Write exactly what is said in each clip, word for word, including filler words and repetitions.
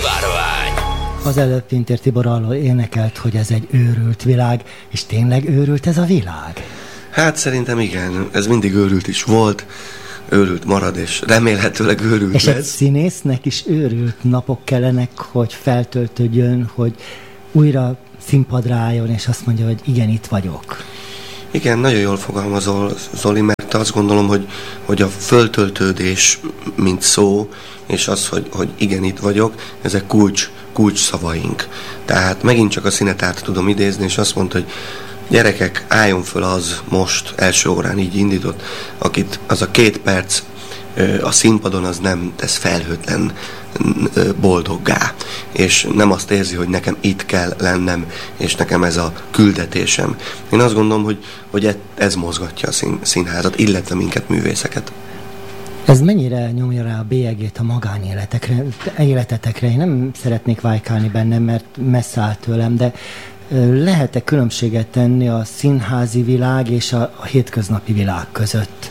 Bárvány. Az előbb Pintér Tibor arról énekelt, hogy ez egy őrült világ, és tényleg őrült ez a világ? Hát szerintem igen, ez mindig őrült is volt, őrült marad, és remélhetőleg őrült és lesz. És egy színésznek is őrült napok kellenek, hogy feltöltődjön, hogy újra színpadra álljon, és azt mondja, hogy igen, itt vagyok. Igen, nagyon jól fogalmazol, Zoli, mert azt gondolom, hogy, hogy a föltöltődés, mint szó, és az, hogy, hogy igen, itt vagyok, ezek kulcs, kulcs szavaink. Tehát megint csak a Színetárt tudom idézni, és azt mondta, hogy gyerekek, álljon föl az most, első órán így indított, akit az a két perc a színpadon az nem tesz felhőtlen boldoggá, és nem azt érzi, hogy nekem itt kell lennem, és nekem ez a küldetésem. Én azt gondolom, hogy, hogy ez mozgatja a szín, színházat, illetve minket, művészeket. Ez mennyire nyomja rá a bélyegét a magánéletekre, életetekre? Én nem szeretnék vájkálni bennem, mert messze áll tőlem, de lehet-e különbséget tenni a színházi világ és a, a hétköznapi világ között?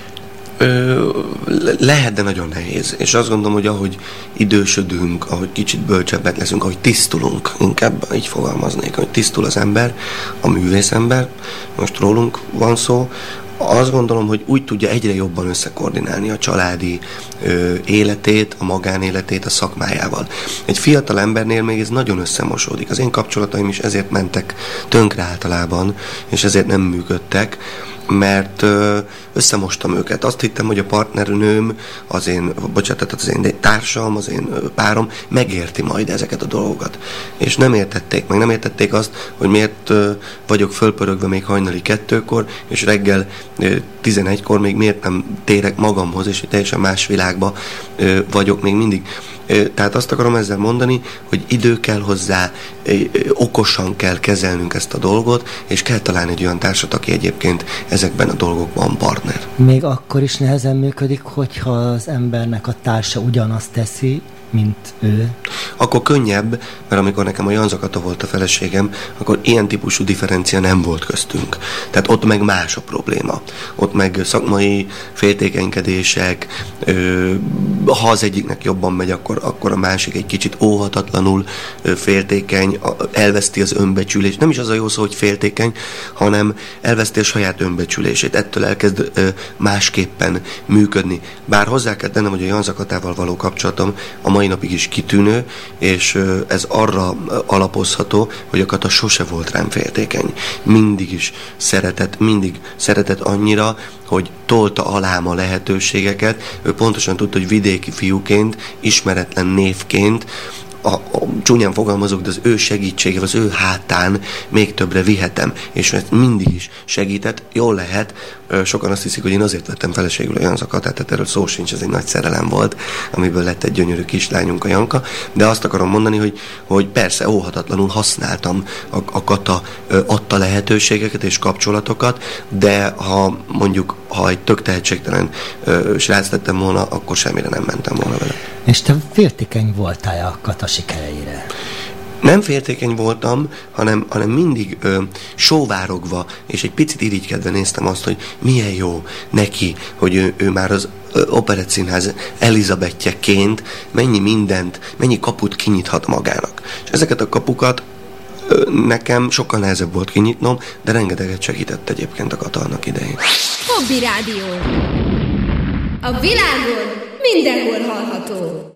Ö, lehet, de nagyon nehéz. És azt gondolom, hogy ahogy idősödünk, ahogy kicsit bölcsebbek leszünk, ahogy tisztulunk, inkább így fogalmaznék, hogy tisztul az ember, a művészember, most rólunk van szó, azt gondolom, hogy úgy tudja egyre jobban összekoordinálni a családi ö, életét, a magánéletét a szakmájával. Egy fiatal embernél még ez nagyon összemosódik. Az én kapcsolataim is ezért mentek tönkre általában, és ezért nem működtek, mert ö, összemostam őket. Azt hittem, hogy a partnernőm, az én, bocsánat, az én társam, az én párom megérti majd ezeket a dolgokat. És nem értették meg, nem értették azt, hogy miért ö, vagyok fölpörögve még hajnali kettőkor, és reggel ö, tizenegykor még miért nem térek magamhoz, és teljesen más világba ö, vagyok még mindig. Tehát azt akarom ezzel mondani, hogy idő kell hozzá, okosan kell kezelnünk ezt a dolgot, és kell találni egy olyan társat, aki egyébként ezekben a dolgokban partner. Még akkor is nehezen működik, hogyha az embernek a társa ugyanazt teszi, mint ő? Akkor könnyebb, mert amikor nekem a Janza Kata volt a feleségem, akkor ilyen típusú differencia nem volt köztünk. Tehát ott meg más a probléma. Ott meg szakmai féltékenykedések, ö, ha az egyiknek jobban megy, akkor, akkor a másik egy kicsit óhatatlanul ö, féltékeny, elveszti az önbecsülést. Nem is az a jó szó, hogy féltékeny, hanem elveszti a saját önbecsülését. Ettől elkezd ö, másképpen működni. Bár hozzá kell tennem, hogy a Janza Katával való kapcsolatom a mai napig is kitűnő, és ez arra alapozható, hogy a Kata sose volt rám féltékeny. Mindig is szeretett, mindig szeretett annyira, hogy tolta alám a lehetőségeket. Ő pontosan tudta, hogy vidéki fiúként, ismeretlen névként, a, a, csúnyán fogalmazok, de az ő segítségével, az ő hátán még többre vihetem, és ezt mindig is segített. Jól lehet, sokan azt hiszik, hogy én azért vettem feleségül a Janza Katát, tehát erről szó sincs, ez egy nagy szerelem volt, amiből lett egy gyönyörű kislányunk, a Janka, de azt akarom mondani, hogy, hogy persze óhatatlanul használtam, a, a Kata adta lehetőségeket és kapcsolatokat, de ha mondjuk, ha egy tök tehetségtelen srác lettem volna, akkor semmire nem mentem volna vele. És te féltékeny voltál a Kata sikereire? Nem féltékeny voltam, hanem, hanem mindig ö, sóvárogva, és egy picit irigykedve néztem azt, hogy milyen jó neki, hogy ő, ő már az Operettszínház Elizabethjeként mennyi mindent, mennyi kaput kinyithat magának. És ezeket a kapukat ö, nekem sokkal nehezebb volt kinyitnom, de rengeteget segített egyébként a Kata annak idején. Hobby Rádió. A világon mindenhol hallható.